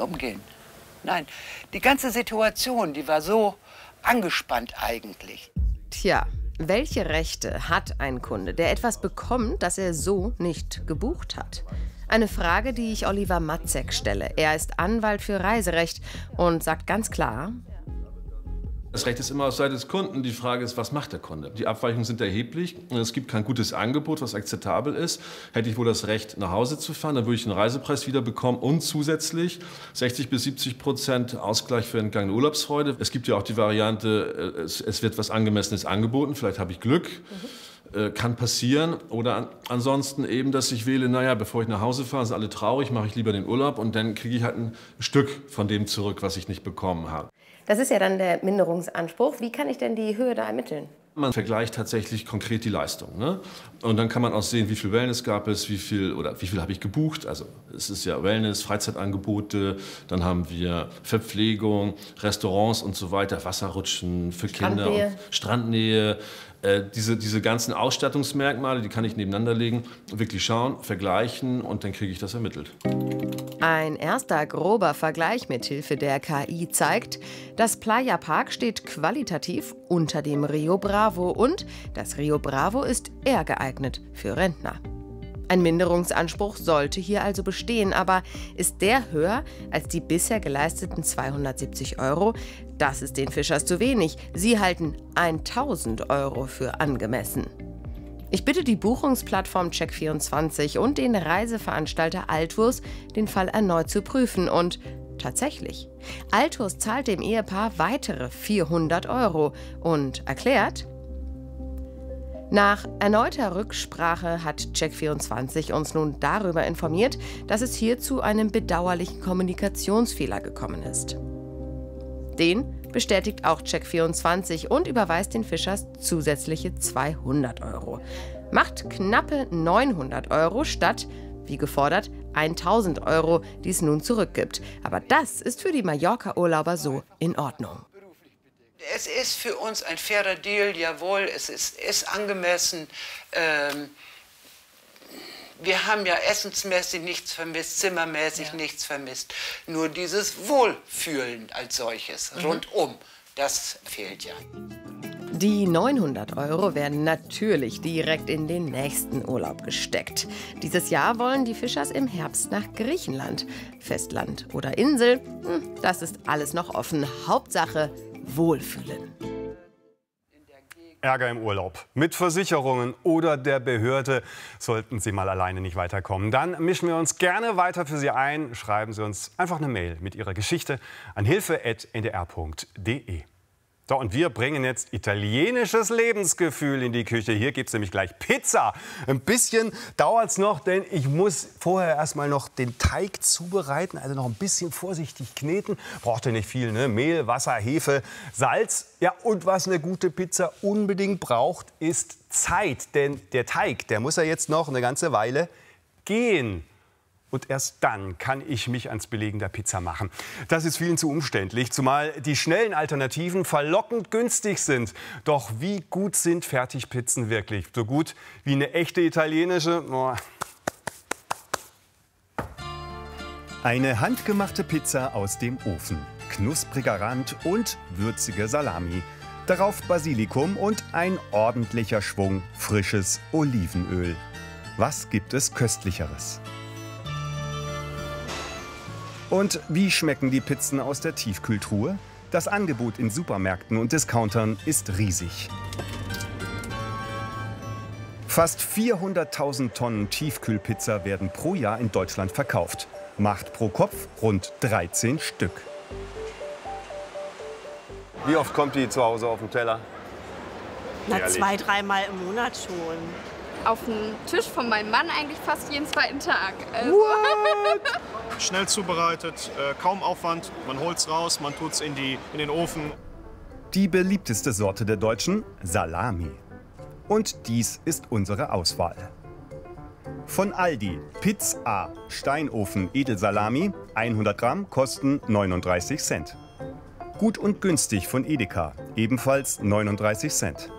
umgehen. Nein, die ganze Situation, die war so angespannt eigentlich. Tja, welche Rechte hat ein Kunde, der etwas bekommt, das er so nicht gebucht hat? Eine Frage, die ich Oliver Matzek stelle. Er ist Anwalt für Reiserecht und sagt ganz klar: Das Recht ist immer auf Seite des Kunden. Die Frage ist, was macht der Kunde? Die Abweichungen sind erheblich. Es gibt kein gutes Angebot, was akzeptabel ist. Hätte ich wohl das Recht, nach Hause zu fahren, dann würde ich den Reisepreis wieder bekommen und zusätzlich 60 bis 70% Ausgleich für entgangene Urlaubsfreude. Es gibt ja auch die Variante, es wird was Angemessenes angeboten. Vielleicht habe ich Glück. Kann passieren. Oder ansonsten eben, dass ich wähle, naja, bevor ich nach Hause fahre, sind alle traurig, mache ich lieber den Urlaub und dann kriege ich halt ein Stück von dem zurück, was ich nicht bekommen habe. Das ist ja dann der Minderungsanspruch. Wie kann ich denn die Höhe da ermitteln? Man vergleicht tatsächlich konkret die Leistung, ne? Und dann kann man auch sehen, wie viel Wellness gab es, wie viel habe ich gebucht. Also es ist ja Wellness, Freizeitangebote, dann haben wir Verpflegung, Restaurants und so weiter, Wasserrutschen für Kinder, und Strandnähe. Diese ganzen Ausstattungsmerkmale, die kann ich nebeneinander legen, wirklich schauen, vergleichen und dann kriege ich das ermittelt. Ein erster grober Vergleich mit Hilfe der KI zeigt, das Playa Park steht qualitativ unter dem Rio Bravo und das Rio Bravo ist eher geeignet für Rentner. Ein Minderungsanspruch sollte hier also bestehen, aber ist der höher als die bisher geleisteten 270 €? Das ist den Fischers zu wenig. Sie halten 1.000 € für angemessen. Ich bitte die Buchungsplattform Check24 und den Reiseveranstalter Altours, den Fall erneut zu prüfen. Und tatsächlich, Altours zahlt dem Ehepaar weitere 400 € und erklärt: Nach erneuter Rücksprache hat Check24 uns nun darüber informiert, dass es hier zu einem bedauerlichen Kommunikationsfehler gekommen ist. Den bestätigt auch Check24 und überweist den Fischers zusätzliche 200 €. Macht knappe 900 € statt, wie gefordert, 1.000 €, die es nun zurückgibt. Aber das ist für die Mallorca-Urlauber so in Ordnung. Es ist für uns ein fairer Deal, jawohl, es ist angemessen. Wir haben ja essensmäßig nichts vermisst, zimmermäßig nichts vermisst. Nur dieses Wohlfühlen als solches, rundum, das fehlt ja. Die 900 € werden natürlich direkt in den nächsten Urlaub gesteckt. Dieses Jahr wollen die Fischers im Herbst nach Griechenland. Festland oder Insel, das ist alles noch offen. Hauptsache wohlfühlen. Ärger im Urlaub mit Versicherungen oder der Behörde. Sollten Sie mal alleine nicht weiterkommen, dann mischen wir uns gerne weiter für Sie ein. Schreiben Sie uns einfach eine Mail mit Ihrer Geschichte an hilfe@ndr.de. So, und wir bringen jetzt italienisches Lebensgefühl in die Küche. Hier gibt es nämlich gleich Pizza. Ein bisschen dauert es noch, denn ich muss vorher erstmal noch den Teig zubereiten. Also noch ein bisschen vorsichtig kneten. Braucht ja nicht viel, ne? Mehl, Wasser, Hefe, Salz. Ja, und was eine gute Pizza unbedingt braucht, ist Zeit. Denn der Teig, der muss ja jetzt noch eine ganze Weile gehen. Und erst dann kann ich mich ans Belegen der Pizza machen. Das ist vielen zu umständlich, zumal die schnellen Alternativen verlockend günstig sind. Doch wie gut sind Fertigpizzen wirklich? So gut wie eine echte italienische? Oh. Eine handgemachte Pizza aus dem Ofen. Knuspriger Rand und würzige Salami. Darauf Basilikum und ein ordentlicher Schwung frisches Olivenöl. Was gibt es Köstlicheres? Und wie schmecken die Pizzen aus der Tiefkühltruhe? Das Angebot in Supermärkten und Discountern ist riesig. Fast 400.000 Tonnen Tiefkühlpizza werden pro Jahr in Deutschland verkauft. Macht pro Kopf rund 13 Stück. Wie oft kommt die zu Hause auf den Teller? Na, Ehrlich? 2-, 3-mal im Monat schon. Auf dem Tisch von meinem Mann eigentlich fast jeden zweiten Tag. Also. Schnell zubereitet, kaum Aufwand. Man holt es raus, man tut es in den Ofen. Die beliebteste Sorte der Deutschen? Salami. Und dies ist unsere Auswahl. Von Aldi, Pizza Steinofen Edelsalami, 100 Gramm, kosten 39 Cent. Gut und günstig von Edeka, ebenfalls 39 Cent.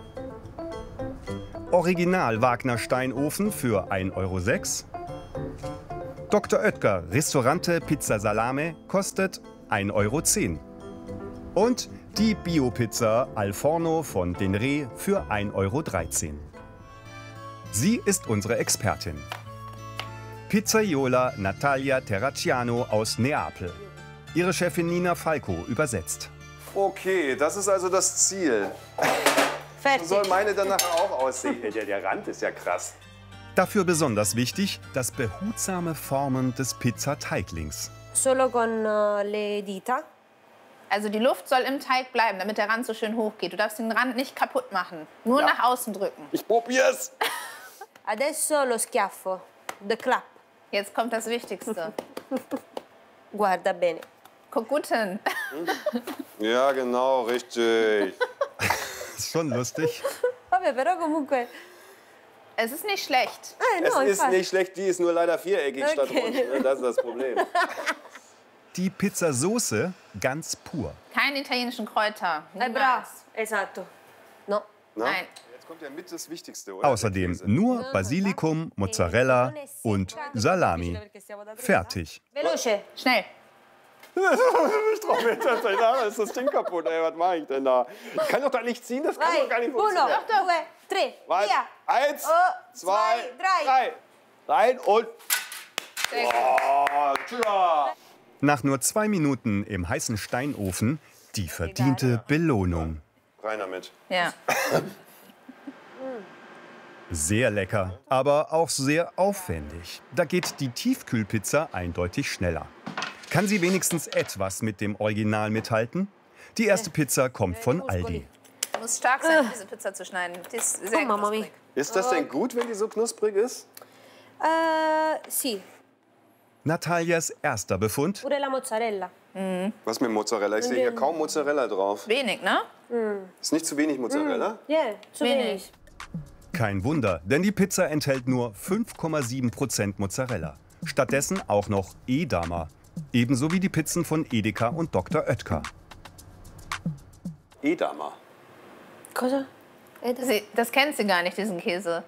Original Wagner Steinofen für 1,06 € Dr. Oetker Ristorante Pizza Salame kostet 1,10 € und die Bio-Pizza Al Forno von Denré für 1,13 € Sie ist unsere Expertin. Pizzaiola Natalia Terracciano aus Neapel. Ihre Chefin Nina Falco übersetzt. Okay, das ist also das Ziel. So soll meine dann nachher auch aussehen. Der Rand ist ja krass. Dafür besonders wichtig das behutsame Formen des Pizzateiglings. Solo con le dita. Also die Luft soll im Teig bleiben, damit der Rand so schön hoch geht. Du darfst den Rand nicht kaputt machen. Nur nach außen drücken. Ich probier's. Adesso lo schiaffo. The clap. Jetzt kommt das Wichtigste. Guarda bene. Guck gut hin. Ja, genau, richtig. Ist schon lustig. Vabbè, però comunque. Es ist nicht schlecht. Es ist nicht schlecht, die ist nur leider viereckig statt rund. Das ist das Problem. Die Pizzasoße ganz pur. Keine italienischen Kräuter. Bravo. Esatto. No. Nein. Jetzt kommt ja mit das Wichtigste, oder? Außerdem nur Basilikum, Mozzarella und Salami. Fertig. Veloce. Schnell. Ich trau mir das nicht nach, ist das Ding kaputt, ey, was mache ich denn da? Ich kann doch da nicht ziehen, das kann doch gar nicht funktionieren. 1, 2, 3, Was? via. 1, 2, 3. Rein und... Oh, tja. Nach nur 2 Minuten im heißen Steinofen die verdiente Belohnung. Rein damit. Ja. Sehr lecker, aber auch sehr aufwendig. Da geht die Tiefkühlpizza eindeutig schneller. Kann sie wenigstens etwas mit dem Original mithalten? Die erste Pizza kommt von Aldi. Du musst stark sein, diese Pizza zu schneiden. Die ist sehr knusprig. Ist das denn gut, wenn die so knusprig ist? Sì. Natalias erster Befund. Pure la mozzarella. Was mit Mozzarella? Ich sehe hier kaum Mozzarella drauf. Wenig, ne? Ist nicht zu wenig Mozzarella? Yeah, zu wenig. Kein Wunder, denn die Pizza enthält nur 5,7% Mozzarella. Stattdessen auch noch Edamer. Ebenso wie die Pizzen von Edeka und Dr. Oetker. Edamer. Cosa? Das kennt sie gar nicht, diesen Käse.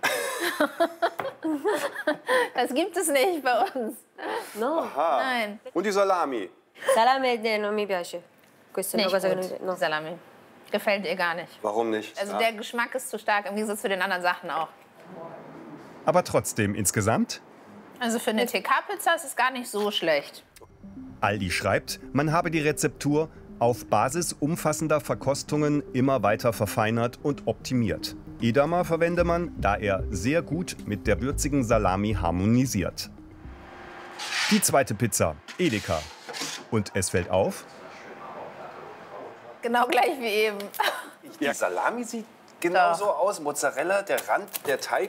Das gibt es nicht bei uns. No. Aha. Nein. Und die Salami. Salame non mi piace. Questa è una Nicht cosa che gut, non... No. Salami. Gefällt ihr gar nicht. Warum nicht? Also der Geschmack ist zu stark, im Gegensatz zu den anderen Sachen auch. Aber trotzdem insgesamt? Also für eine TK-Pizza ist es gar nicht so schlecht. Aldi schreibt, man habe die Rezeptur auf Basis umfassender Verkostungen immer weiter verfeinert und optimiert. Edamer verwende man, da er sehr gut mit der würzigen Salami harmonisiert. Die zweite Pizza, Edeka. Und es fällt auf, Genau gleich wie eben. Die Salami sieht genauso aus. Mozzarella, der Rand, der Teig.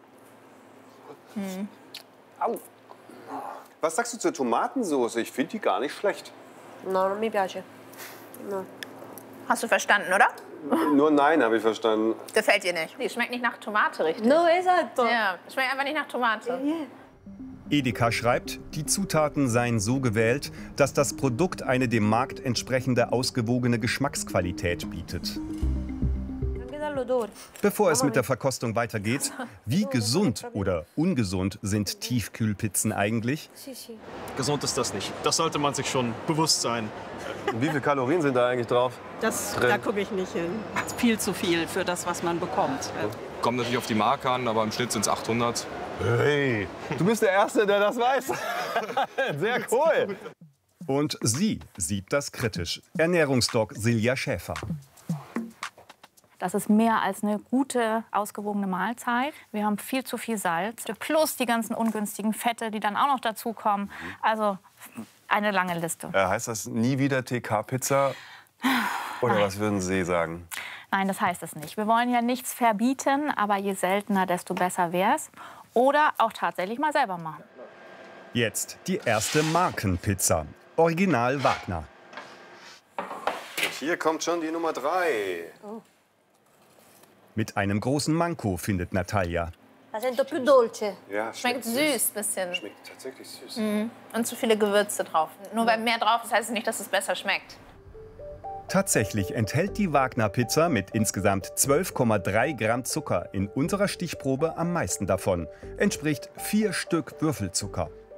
Au. Was sagst du zur Tomatensauce? Ich finde die gar nicht schlecht. No, non mi piace. No. Hast du verstanden, oder? Nur Nein habe ich verstanden. Gefällt dir nicht. Die schmeckt nicht nach Tomate, richtig? No, esatto. Ja, schmeckt einfach nicht nach Tomate. Edeka schreibt, die Zutaten seien so gewählt, dass das Produkt eine dem Markt entsprechende ausgewogene Geschmacksqualität bietet. Anche dall'odore. Bevor es mit der Verkostung weitergeht, wie gesund oder ungesund sind Tiefkühlpizzen eigentlich? Sì, sì. Gesund ist das nicht. Das sollte man sich schon bewusst sein. Wie viele Kalorien sind da eigentlich drauf? Da gucke ich nicht hin. Das ist viel zu viel für das, was man bekommt. Kommt natürlich auf die Marke an, aber im Schnitt sind es 800. Hey, du bist der Erste, der das weiß. Sehr cool. Und sie sieht das kritisch. Ernährungsdoc Silja Schäfer. Das ist mehr als eine gute, ausgewogene Mahlzeit. Wir haben viel zu viel Salz. Plus die ganzen ungünstigen Fette, die dann auch noch dazukommen. Also eine lange Liste. Heißt das nie wieder TK-Pizza? Oder Nein. was würden Sie sagen? Nein, das heißt es nicht. Wir wollen ja nichts verbieten, aber je seltener, desto besser wär's. Oder auch tatsächlich mal selber machen. Jetzt die erste Markenpizza. Original Wagner. Und hier kommt schon die Nummer 3. Oh. Mit einem großen Manko findet Natalia. La sento più dolce. Ja, Schmeckt süß, bisschen. Schmeckt tatsächlich süß. Und zu viele Gewürze drauf. Nur weil mehr drauf ist, heißt es nicht, dass es besser schmeckt. Tatsächlich enthält die Wagner-Pizza mit insgesamt 12,3 Gramm Zucker in unserer Stichprobe am meisten davon. Entspricht 4 Stück Würfelzucker.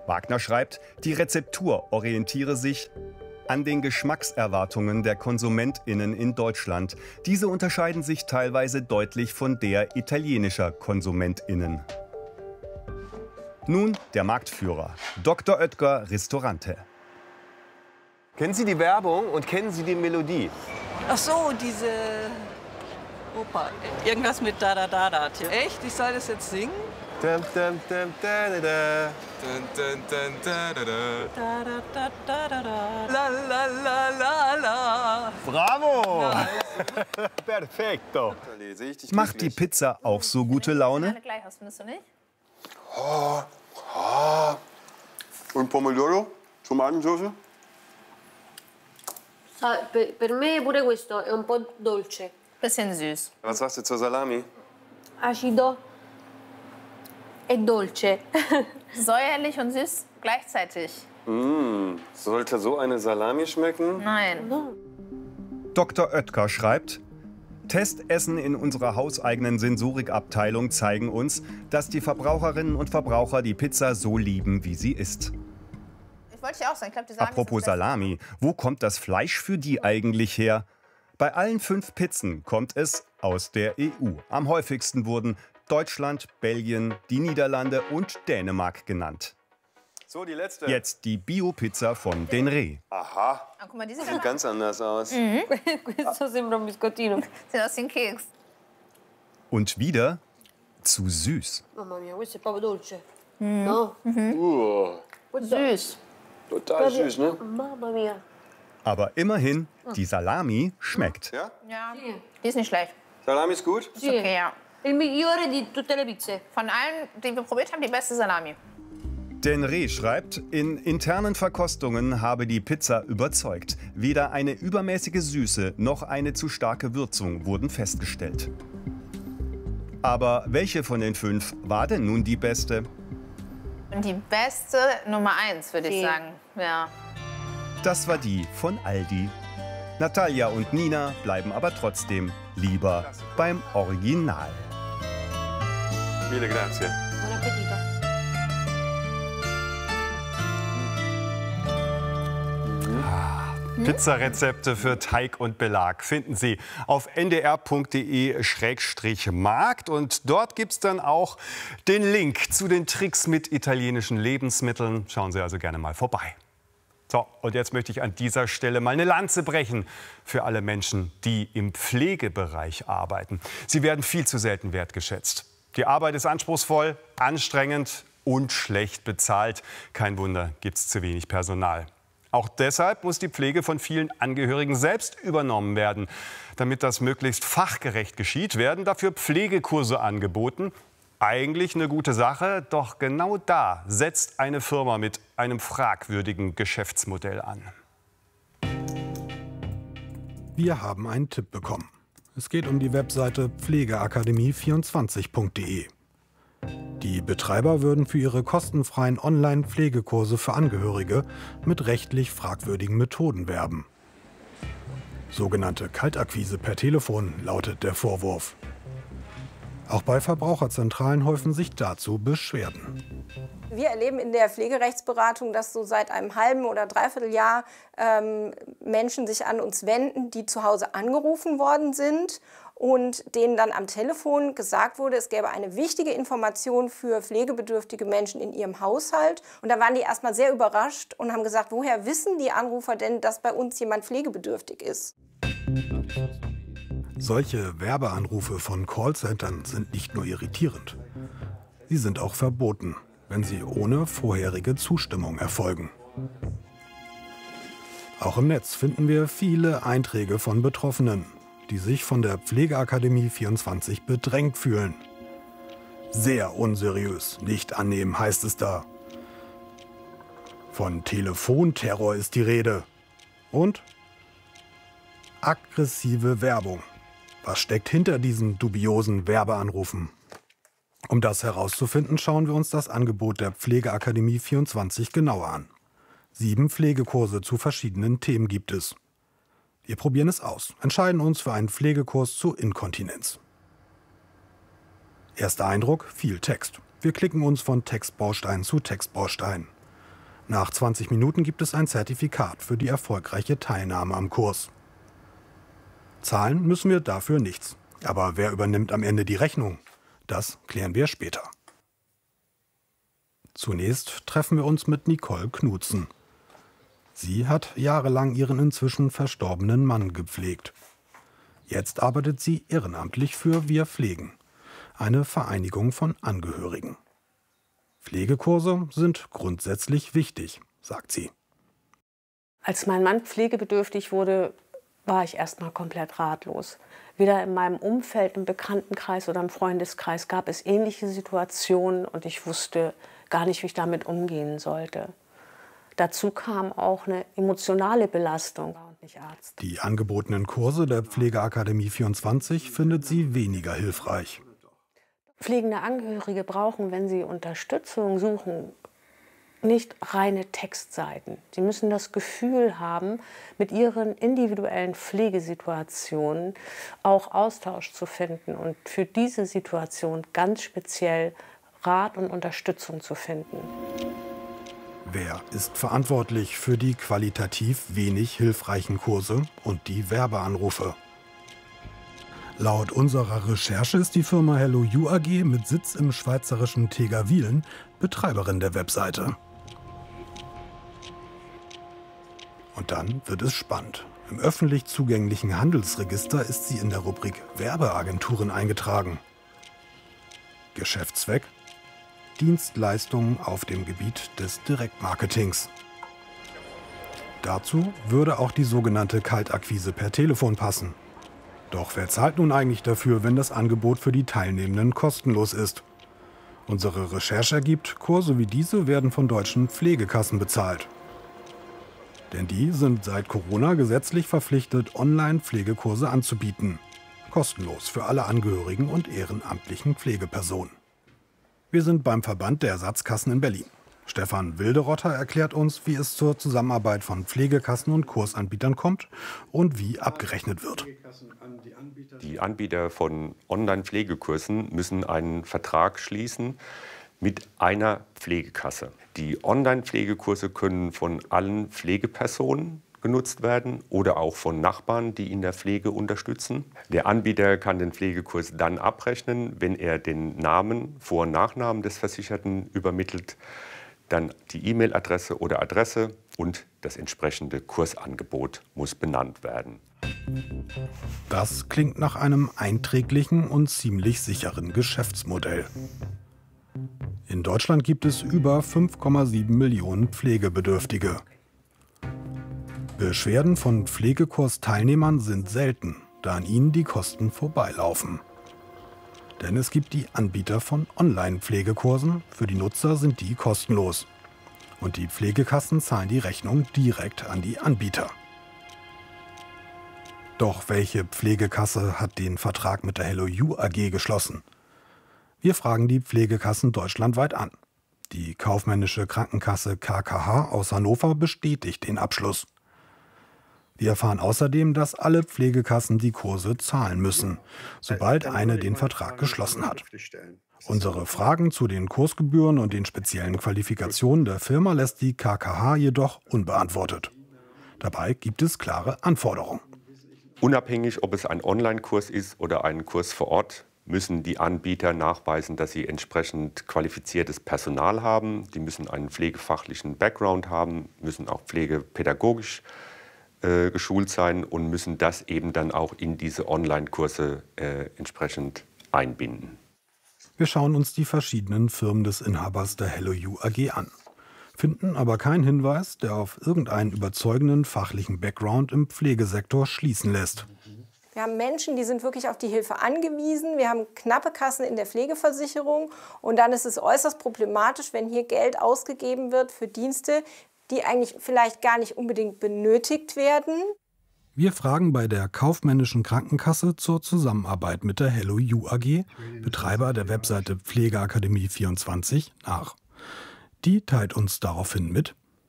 Wagner schreibt, die Rezeptur orientiere sich an den Geschmackserwartungen der KonsumentInnen in Deutschland. Diese unterscheiden sich teilweise deutlich von der italienischer KonsumentInnen. Nun der Marktführer, Dr. Oetker Ristorante. Kennen Sie die Werbung und kennen Sie die Melodie? Ach so, diese Opa. Irgendwas mit da da da da. Echt? Ich soll das jetzt singen? Dum, dum, dum, da, da, da. Da da da da da da. La la la la la. Bravo! Perfetto. Macht die Pizza auch so gute Laune? Alle gleich aus, findest du nicht? Und Pomodoro? Tomatensauce? Per me pure questo è un po' dolce. Bisschen süß. Was sagst du zur Salami? Acido e dolce. Säuerlich und süß gleichzeitig. Sollte so eine Salami schmecken? Nein. Dr. Oetker schreibt, Testessen in unserer hauseigenen Sensorikabteilung zeigen uns, dass die Verbraucherinnen und Verbraucher die Pizza so lieben, wie sie ist. Ich wollte ja auch sagen, ich glaube, die Salami Apropos Salami, wo kommt das Fleisch für die eigentlich her? Bei allen 5 Pizzen kommt es aus der EU. Am häufigsten wurden Deutschland, Belgien, die Niederlande und Dänemark genannt. So, die letzte. Jetzt die Bio-Pizza von Denré. Aha. Ah, guck mal, die Sieht ganz anders aus. Questo sembra un biscottino. Sieht aus wie ein Keks. Und wieder zu süß. Mamma mia, questo è proprio dolce. No? Süß. Total süß, ne? Mamma mia. Aber immerhin, die Salami schmeckt. Ja? Ja, die ist nicht schlecht. Salami ist gut? Ist okay, ja. Il migliore di tutte le pizze. Von allen, die wir probiert haben, die beste Salami. Denré schreibt, in internen Verkostungen habe die Pizza überzeugt. Weder eine übermäßige Süße noch eine zu starke Würzung wurden festgestellt. Aber welche von den 5 war denn nun die beste? Und die beste Nummer 1, würde ich sagen. Ja. Das war die von Aldi. Natalia und Nina bleiben aber trotzdem lieber beim Original. Mille grazie. Buon appetito. Pizzarezepte für Teig und Belag finden Sie auf ndr.de/markt. Und dort gibt es dann auch den Link zu den Tricks mit italienischen Lebensmitteln. Schauen Sie also gerne mal vorbei. So, und jetzt möchte ich an dieser Stelle mal eine Lanze brechen für alle Menschen, die im Pflegebereich arbeiten. Sie werden viel zu selten wertgeschätzt. Die Arbeit ist anspruchsvoll, anstrengend und schlecht bezahlt. Kein Wunder, gibt es zu wenig Personal. Auch deshalb muss die Pflege von vielen Angehörigen selbst übernommen werden. Damit das möglichst fachgerecht geschieht, werden dafür Pflegekurse angeboten. Eigentlich eine gute Sache, doch genau da setzt eine Firma mit einem fragwürdigen Geschäftsmodell an. Wir haben einen Tipp bekommen. Es geht um die Webseite pflegeakademie24.de. Die Betreiber würden für ihre kostenfreien Online-Pflegekurse für Angehörige mit rechtlich fragwürdigen Methoden werben. Sogenannte Kaltakquise per Telefon lautet der Vorwurf. Auch bei Verbraucherzentralen häufen sich dazu Beschwerden. Wir erleben in der Pflegerechtsberatung, dass so seit einem halben oder dreiviertel Jahr Menschen sich an uns wenden, die zu Hause angerufen worden sind und denen dann am Telefon gesagt wurde, es gäbe eine wichtige Information für pflegebedürftige Menschen in ihrem Haushalt. Und da waren die erstmal sehr überrascht und haben gesagt, woher wissen die Anrufer denn, dass bei uns jemand pflegebedürftig ist? Solche Werbeanrufe von Callcentern sind nicht nur irritierend. Sie sind auch verboten, wenn sie ohne vorherige Zustimmung erfolgen. Auch im Netz finden wir viele Einträge von Betroffenen, die sich von der Pflegeakademie 24 bedrängt fühlen. Sehr unseriös, nicht annehmen, heißt es da. Von Telefonterror ist die Rede. Und aggressive Werbung. Was steckt hinter diesen dubiosen Werbeanrufen? Um das herauszufinden, schauen wir uns das Angebot der Pflegeakademie 24 genauer an. 7 Pflegekurse zu verschiedenen Themen gibt es. Wir probieren es aus, entscheiden uns für einen Pflegekurs zu Inkontinenz. Erster Eindruck, viel Text. Wir klicken uns von Textbaustein zu Textbaustein. Nach 20 Minuten gibt es ein Zertifikat für die erfolgreiche Teilnahme am Kurs. Zahlen müssen wir dafür nichts. Aber wer übernimmt am Ende die Rechnung? Das klären wir später. Zunächst treffen wir uns mit Nicole Knutzen. Sie hat jahrelang ihren inzwischen verstorbenen Mann gepflegt. Jetzt arbeitet sie ehrenamtlich für Wir Pflegen, eine Vereinigung von Angehörigen. Pflegekurse sind grundsätzlich wichtig, sagt sie. Als mein Mann pflegebedürftig wurde, war ich erstmal komplett ratlos. Weder in meinem Umfeld, im Bekanntenkreis oder im Freundeskreis gab es ähnliche Situationen und ich wusste gar nicht, wie ich damit umgehen sollte. Dazu kam auch eine emotionale Belastung. Die angebotenen Kurse der Pflegeakademie 24 findet sie weniger hilfreich. Pflegende Angehörige brauchen, wenn sie Unterstützung suchen, nicht reine Textseiten. Sie müssen das Gefühl haben, mit ihren individuellen Pflegesituationen auch Austausch zu finden und für diese Situation ganz speziell Rat und Unterstützung zu finden. Wer ist verantwortlich für die qualitativ wenig hilfreichen Kurse und die Werbeanrufe? Laut unserer Recherche ist die Firma Hello You AG mit Sitz im schweizerischen Tegerwilen Betreiberin der Webseite. Und dann wird es spannend. Im öffentlich zugänglichen Handelsregister ist sie in der Rubrik Werbeagenturen eingetragen. Geschäftszweck: Dienstleistungen auf dem Gebiet des Direktmarketings. Dazu würde auch die sogenannte Kaltakquise per Telefon passen. Doch wer zahlt nun eigentlich dafür, wenn das Angebot für die Teilnehmenden kostenlos ist? Unsere Recherche ergibt, Kurse wie diese werden von deutschen Pflegekassen bezahlt. Denn die sind seit Corona gesetzlich verpflichtet, Online-Pflegekurse anzubieten. Kostenlos für alle Angehörigen und ehrenamtlichen Pflegepersonen. Wir sind beim Verband der Ersatzkassen in Berlin. Stefan Wilderotter erklärt uns, wie es zur Zusammenarbeit von Pflegekassen und Kursanbietern kommt und wie abgerechnet wird. Die Anbieter von Online-Pflegekursen müssen einen Vertrag schließen mit einer Pflegekasse. Die Online-Pflegekurse können von allen Pflegepersonen genutzt werden oder auch von Nachbarn, die in der Pflege unterstützen. Der Anbieter kann den Pflegekurs dann abrechnen, wenn er den Namen, Vor- und Nachnamen des Versicherten übermittelt, dann die E-Mail-Adresse oder Adresse und das entsprechende Kursangebot muss benannt werden. Das klingt nach einem einträglichen und ziemlich sicheren Geschäftsmodell. In Deutschland gibt es über 5,7 Millionen Pflegebedürftige. Beschwerden von Pflegekursteilnehmern sind selten, da an ihnen die Kosten vorbeilaufen. Denn es gibt die Anbieter von Online-Pflegekursen, für die Nutzer sind die kostenlos. Und die Pflegekassen zahlen die Rechnung direkt an die Anbieter. Doch welche Pflegekasse hat den Vertrag mit der Hello You AG geschlossen? Wir fragen die Pflegekassen deutschlandweit an. Die kaufmännische Krankenkasse KKH aus Hannover bestätigt den Abschluss. Wir erfahren außerdem, dass alle Pflegekassen die Kurse zahlen müssen, sobald eine den Vertrag geschlossen hat. Unsere Fragen zu den Kursgebühren und den speziellen Qualifikationen der Firma lässt die KKH jedoch unbeantwortet. Dabei gibt es klare Anforderungen. Unabhängig, ob es ein Online-Kurs ist oder ein Kurs vor Ort, müssen die Anbieter nachweisen, dass sie entsprechend qualifiziertes Personal haben. Die müssen einen pflegefachlichen Background haben, müssen auch pflegepädagogisch geschult sein und müssen das eben dann auch in diese Online-Kurse entsprechend einbinden. Wir schauen uns die verschiedenen Firmen des Inhabers der Hello You AG an, finden aber keinen Hinweis, der auf irgendeinen überzeugenden fachlichen Background im Pflegesektor schließen lässt. Wir haben Menschen, die sind wirklich auf die Hilfe angewiesen. Wir haben knappe Kassen in der Pflegeversicherung. Und dann ist es äußerst problematisch, wenn hier Geld ausgegeben wird für Dienste, die eigentlich vielleicht gar nicht unbedingt benötigt werden. Wir fragen bei der kaufmännischen Krankenkasse zur Zusammenarbeit mit der Hello You AG, Betreiber der Webseite Pflegeakademie 24, nach. Die teilt uns daraufhin mit: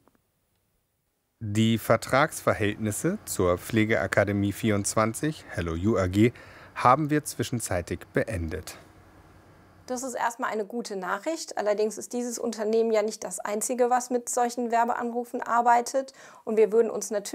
Die Vertragsverhältnisse zur Pflegeakademie 24, Hello You AG, haben wir zwischenzeitig beendet. Das ist erstmal eine gute Nachricht. Allerdings ist dieses Unternehmen ja nicht das einzige, was mit solchen Werbeanrufen arbeitet. Und wir würden uns natürlich